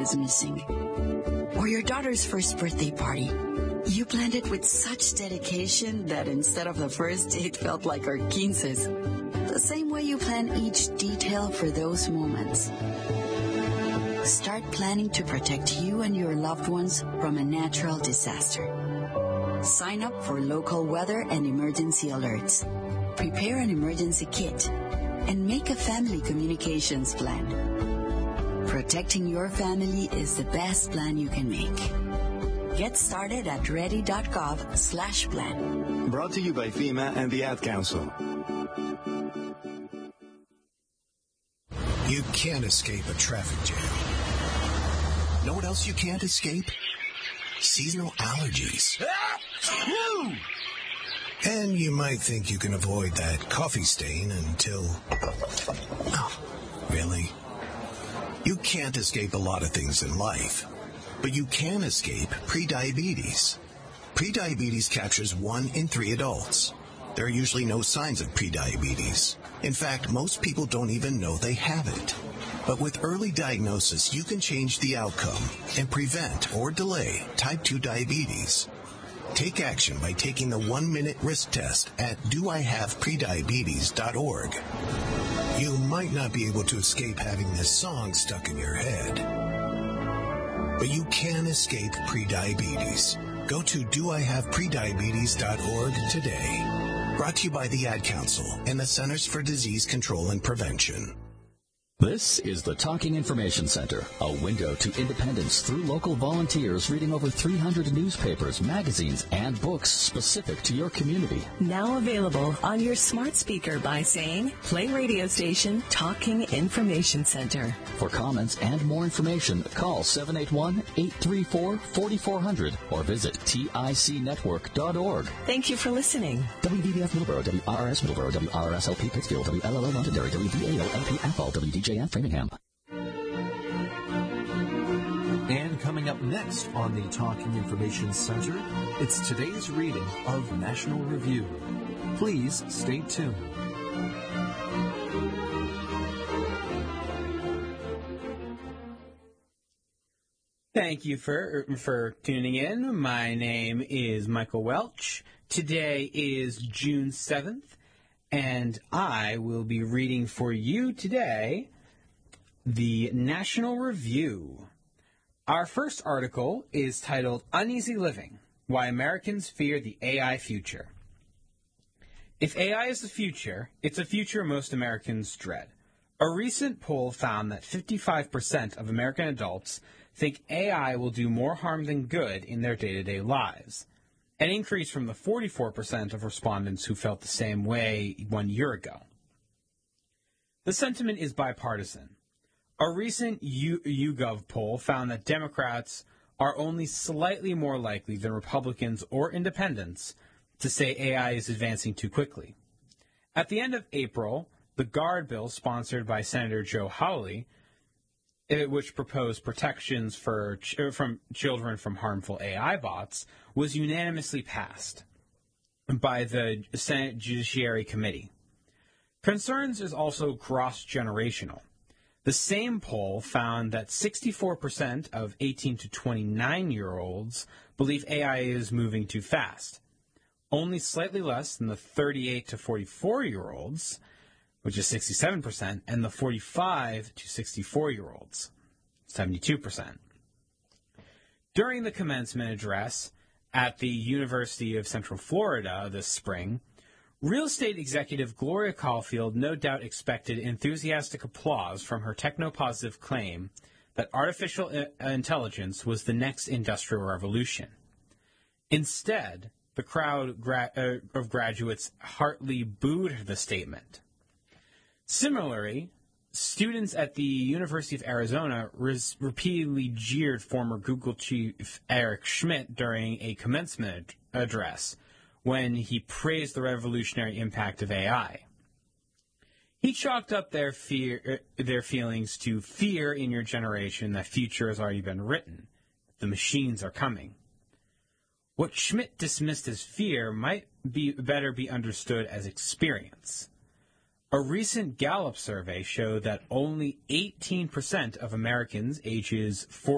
is missing. Or your daughter's first birthday party. You planned it with such dedication that instead of the first date felt like our quinces. The same way you plan each detail for those moments. Start planning to protect you and your loved ones from a natural disaster. Sign up for local weather and emergency alerts. Prepare an emergency kit. And make a family communications plan. Protecting your family is the best plan you can make. Get started at ready.gov/plan. Brought to you by FEMA and the Ad Council. You can't escape a traffic jam. Know what else you can't escape? Seasonal allergies. And you might think you can avoid that coffee stain until... Oh, really? You can't escape a lot of things in life, but you can escape prediabetes. Prediabetes captures 1 in 3 adults. There are usually no signs of prediabetes. In fact, most people don't even know they have it. But with early diagnosis, you can change the outcome and prevent or delay type 2 diabetes. Take action by taking the 1-minute risk test at doihaveprediabetes.org. You might not be able to escape having this song stuck in your head, but you can escape prediabetes. Go to doihaveprediabetes.org today. Brought to you by the Ad Council and the Centers for Disease Control and Prevention. This is the Talking Information Center, a window to independence through local volunteers reading over 300 newspapers, magazines, and books specific to your community. Now available on your smart speaker by saying, play radio station Talking Information Center. For comments and more information, call 781-834-4400 or visit ticnetwork.org. Thank you for listening. WDBF Middleborough, WRRS Middleborough, WRSLP Pittsfield, WLLO Londonderry, WVAO-LP Athol, WDJF Framingham. And coming up next on the Talking Information Center, it's today's reading of National Review. Please stay tuned. Thank you for tuning in. My name is Michael Welch. Today is June 7th, and I will be reading for you today the National Review. Our first article is titled Uneasy Living, Why Americans Fear the AI Future. If AI is the future, it's a future most Americans dread. A recent poll found that 55% of American adults think AI will do more harm than good in their day-to-day lives, an increase from the 44% of respondents who felt the same way 1 year ago. The sentiment is bipartisan. A recent YouGov poll found that Democrats are only slightly more likely than Republicans or independents to say AI is advancing too quickly. At the end of April, the GUARD bill, sponsored by Senator Joe Hawley, which proposed protections from children from harmful AI bots, was unanimously passed by the Senate Judiciary Committee. Concerns is also cross-generational. The same poll found that 64% of 18 to 29-year-olds believe AI is moving too fast, only slightly less than the 38 to 44-year-olds, which is 67%, and the 45 to 64-year-olds, 72%. During the commencement address at the University of Central Florida this spring, real estate executive Gloria Caulfield no doubt expected enthusiastic applause from her techno-positive claim that artificial intelligence was the next industrial revolution. Instead, the crowd of graduates heartily booed the statement. Similarly, students at the University of Arizona repeatedly jeered former Google chief Eric Schmidt during a commencement address when he praised the revolutionary impact of AI. He chalked up their feelings to fear in your generation that future has already been written. The machines are coming. What Schmidt dismissed as fear might better be understood as experience. A recent Gallup survey showed that only 18% of Americans ages 40